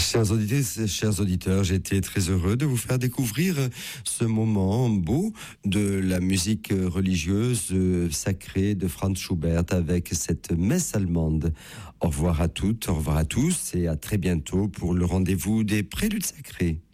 Chers auditrices, chers auditeurs, j'ai été très heureux de vous faire découvrir ce moment beau de la musique religieuse sacrée de Franz Schubert avec cette messe allemande. Au revoir à toutes, au revoir à tous et à très bientôt pour le rendez-vous des préludes sacrés.